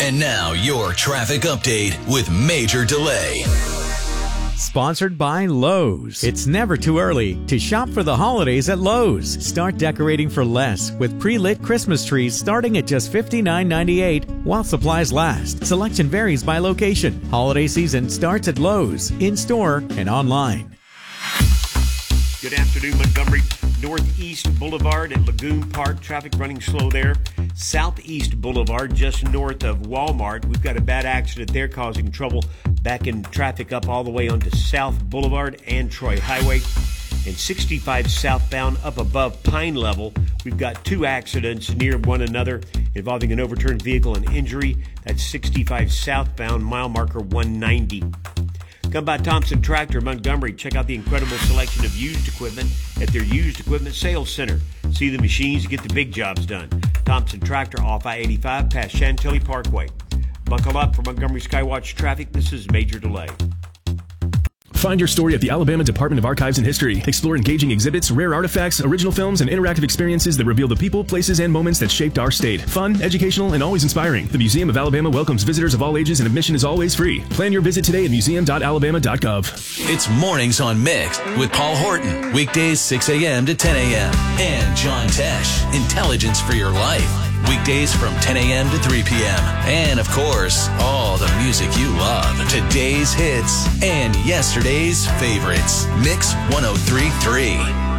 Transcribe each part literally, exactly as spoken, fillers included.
And now your traffic update with Major Delay. Sponsored by Lowe's. It's never too early to shop for the holidays at Lowe's. Start decorating for less with pre-lit Christmas trees starting at just fifty-nine ninety-eight while supplies last. Selection varies by location. Holiday season starts at Lowe's, in-store and online. Good afternoon, Montgomery. Northeast Boulevard at Lagoon Park. Traffic running slow there. Southeast Boulevard, just north of Walmart. We've got a bad accident there causing trouble backing traffic up all the way onto South Boulevard and Troy Highway. And sixty-five southbound up above Pine Level. We've got two accidents near one another involving an overturned vehicle and injury. That's sixty-five southbound, mile marker one ninety. Come by Thompson Tractor, Montgomery. Check out the incredible selection of used equipment at their used equipment sales center. See the machines, get the big jobs done. Thompson Tractor off I eighty-five past Chantilly Parkway. Buckle up for Montgomery Skywatch traffic. This is Major Delay. Find your story at the Alabama Department of Archives and History. Explore engaging exhibits, rare artifacts, original films, and interactive experiences that reveal the people, places, and moments that shaped our state. Fun, educational, and always inspiring. The Museum of Alabama welcomes visitors of all ages and admission is always free. Plan your visit today at museum dot alabama dot gov. It's Mornings on Mix with Paul Horton. Weekdays six a.m. to ten a.m. And John Tesh, Intelligence for Your Life. Weekdays from ten a.m. to three p.m. And, of course, all the music you love. Today's hits and yesterday's favorites. Mix one oh three point three.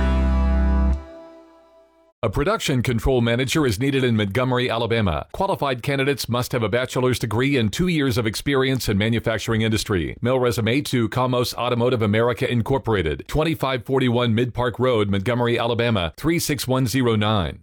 A production control manager is needed in Montgomery, Alabama. Qualified candidates must have a bachelor's degree and two years of experience in manufacturing industry. Mail resume to Comos Automotive America Incorporated, twenty-five forty-one Mid Park Road, Montgomery, Alabama, three six one zero nine.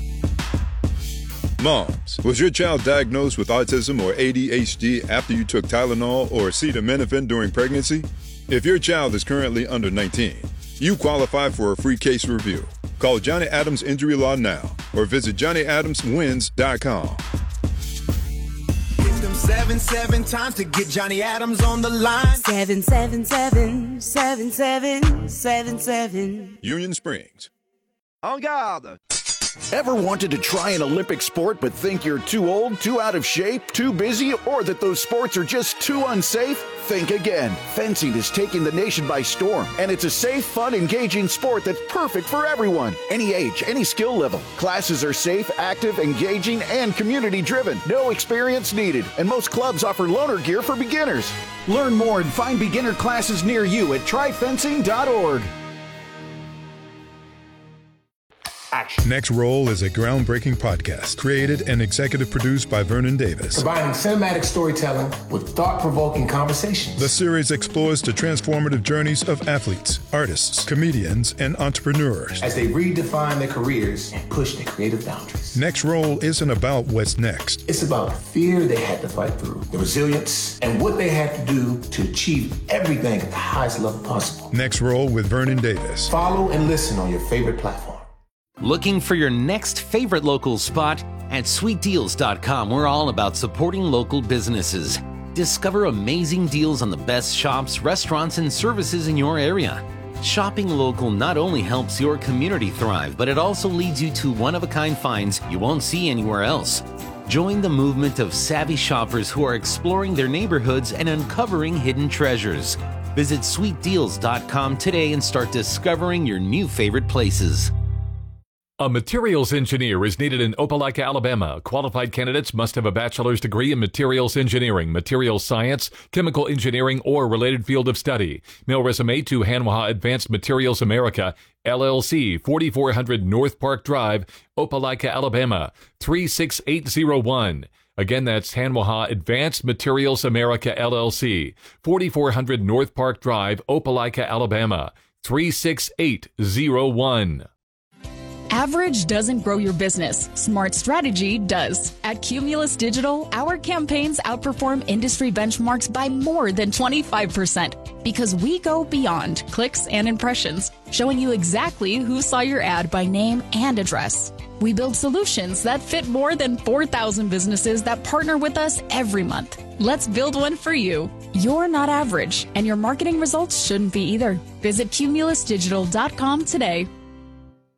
Moms, was your child diagnosed with autism or A D H D after you took Tylenol or acetaminophen during pregnancy? If your child is currently under nineteen, you qualify for a free case review. Call Johnny Adams Injury Law now or visit johnny adams wins dot com. Hit them seven, seven times to get Johnny Adams on the line. Seven, seven, seven, seven, seven, seven, seven. Union Springs. En garde. Ever wanted to try an Olympic sport but think you're too old, too out of shape, too busy, or that those sports are just too unsafe? Think again. Fencing is taking the nation by storm, and it's a safe, fun, engaging sport that's perfect for everyone. Any age, any skill level. Classes are safe, active, engaging, and community-driven. No experience needed, and most clubs offer loaner gear for beginners. Learn more and find beginner classes near you at try fencing dot org. Next Roll is a groundbreaking podcast created and executive produced by Vernon Davis. Combining cinematic storytelling with thought-provoking conversations. The series explores the transformative journeys of athletes, artists, comedians, and entrepreneurs as they redefine their careers and push their creative boundaries. Next Roll isn't about what's next. It's about the fear they had to fight through, the resilience, and what they had to do to achieve everything at the highest level possible. Next Roll with Vernon Davis. Follow and listen on your favorite platform. Looking for your next favorite local spot? At sweet deals dot com, we're all about supporting local businesses. Discover amazing deals on the best shops, restaurants, and services in your area. Shopping local not only helps your community thrive, but it also leads you to one-of-a-kind finds you won't see anywhere else. Join the movement of savvy shoppers who are exploring their neighborhoods and uncovering hidden treasures. Visit sweet deals dot com today and start discovering your new favorite places. A materials engineer is needed in Opelika, Alabama. Qualified candidates must have a bachelor's degree in materials engineering, materials science, chemical engineering, or related field of study. Mail resume to Hanwha Advanced Materials America, L L C, forty-four hundred North Park Drive, Opelika, Alabama, three six eight zero one. Again, that's Hanwha Advanced Materials America, L L C, forty-four hundred North Park Drive, Opelika, Alabama, three six eight zero one. Average doesn't grow your business. Smart strategy does. At Cumulus Digital, our campaigns outperform industry benchmarks by more than twenty-five percent because we go beyond clicks and impressions, showing you exactly who saw your ad by name and address. We build solutions that fit more than four thousand businesses that partner with us every month. Let's build one for you. You're not average, and your marketing results shouldn't be either. Visit cumulus digital dot com today.